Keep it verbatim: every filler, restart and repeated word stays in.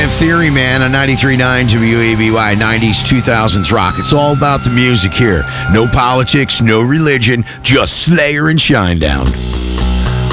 Have Theory, man, on ninety-three point nine W A B Y, nineties, two thousands rock. It's all about the music here. No politics, no religion, just Slayer and Shinedown.